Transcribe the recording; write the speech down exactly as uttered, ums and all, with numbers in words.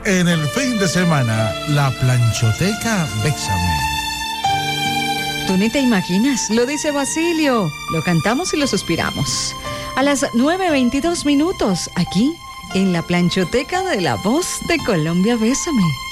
En el fin de semana, la planchoteca Bésame. Tú ni te imaginas, lo dice Basilio. Lo cantamos y lo suspiramos. A las nueve veintidós minutos, aquí, en la planchoteca de La Voz de Colombia, Bésame.